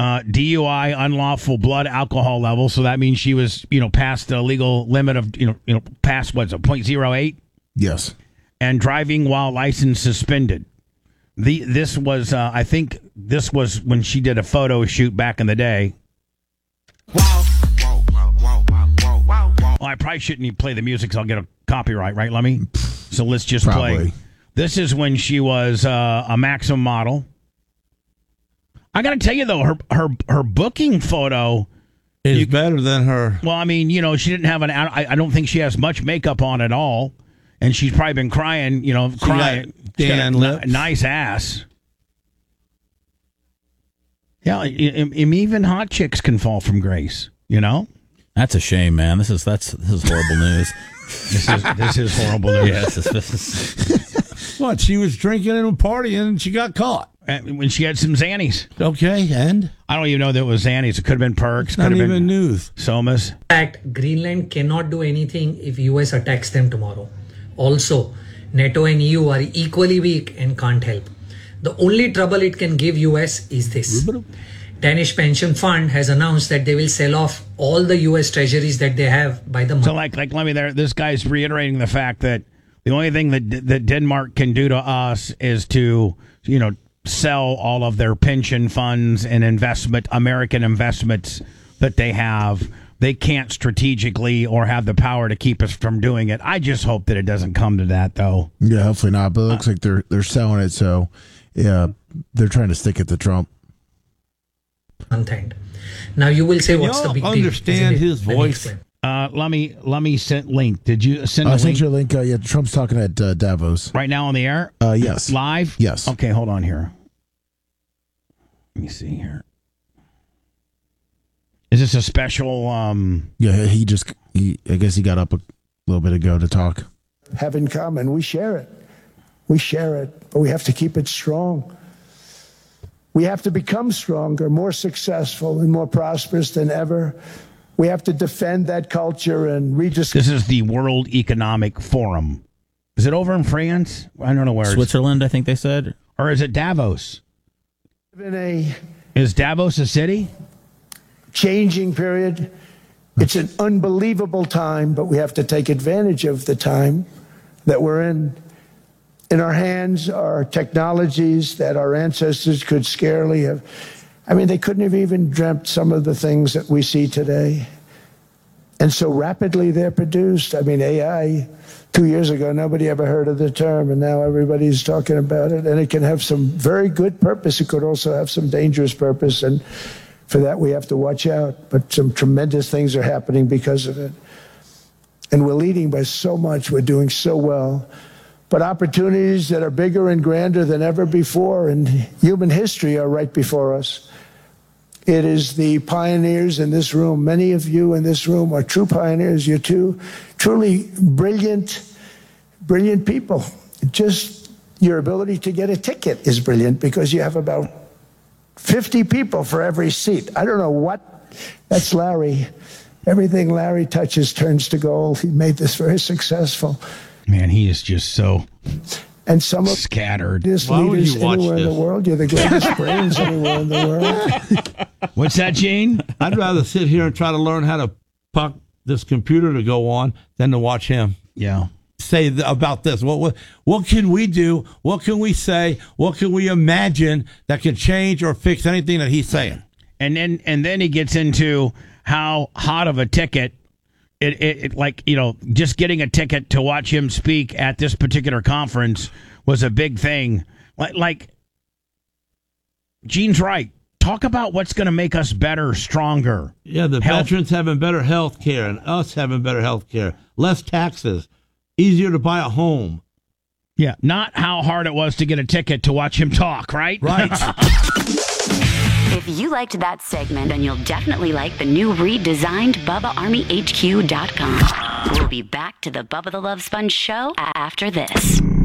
DUI, unlawful blood alcohol level. So that means she was, past the legal limit of, past what's it, 0.08? Yes. And driving while license suspended. This was, I think this was when she did a photo shoot back in the day. Wow. Well, I probably shouldn't even play the music because I'll get a copyright, right, Lemmy? So let's just play. This is when she was a Maxim model. I got to tell you, though, her booking photo is better than her. Well, I mean, she didn't have I don't think she has much makeup on at all. And she's probably been crying, crying. Dan lips. Nice ass. Yeah, even hot chicks can fall from grace, That's a shame, man. This is horrible news. This is horrible news. Yes, this is. What? She was drinking and partying and she got caught. When she had some Xannies. Okay, and? I don't even know that it was Xannies. It could have been Perks. Not even news. Somas. In fact, Greenland cannot do anything if US attacks them tomorrow. Also, NATO and EU are equally weak and can't help. The only trouble it can give US is this. Danish Pension Fund has announced that they will sell off all the US treasuries that they have by the month. So let me this guy's reiterating the fact that the only thing that Denmark can do to us is to, sell all of their pension funds and American investments that they have. They can't strategically or have the power to keep us from doing it. I just hope that it doesn't come to that, though. Yeah, hopefully not. But it looks like they're selling it, so yeah, they're trying to stick it to Trump. Now you will say, what's the big deal? Understand his voice. Let me send link. Did you send a link? I sent you a link. Yeah, Trump's talking at Davos. Right now on the air? Yes. Live? Yes. Okay, hold on here. Let me see here. Is this a special? Yeah, I guess he got up a little bit ago to talk. Have in common. We share it. But we have to keep it strong. We have to become stronger, more successful, and more prosperous than ever. We have to defend that culture and rediscover. This is the World Economic Forum. Is it over in France? I don't know where. Switzerland, I think they said. Or is it Davos? Is Davos a city? Changing period. It's an unbelievable time, but we have to take advantage of the time that we're in. In our hands are technologies that our ancestors could scarcely have. They couldn't have even dreamt some of the things that we see today. And so rapidly they're produced. AI, 2 years ago, nobody ever heard of the term, and now everybody's talking about it. And it can have some very good purpose. It could also have some dangerous purpose. And for that, we have to watch out. But some tremendous things are happening because of it. And we're leading by so much. We're doing so well. But opportunities that are bigger and grander than ever before in human history are right before us. It is the pioneers in this room. Many of you in this room are true pioneers. You're truly brilliant people. Just your ability to get a ticket is brilliant because you have about 50 people for every seat. I don't know what. That's Larry. Everything Larry touches turns to gold. He made this very successful. Man, he is just so and some of scattered. Why would leaders you watch anywhere in the world. You're the greatest brains anywhere in the world. What's that, Gene? I'd rather sit here and try to learn how to puck this computer to go on than to watch him. Yeah. Say about this. What can we do? What can we say? What can we imagine that can change or fix anything that he's saying? And then he gets into how hot of a ticket just getting a ticket to watch him speak at this particular conference was a big thing. Like Gene's right. Talk about what's going to make us better, stronger. Yeah, the veterans having better health care and us having better health care. Less taxes. Easier to buy a home. Yeah, not how hard it was to get a ticket to watch him talk, right? Right. If you liked that segment, then you'll definitely like the new redesigned BubbaArmyHQ.com. We'll be back to the Bubba the Love Sponge show after this.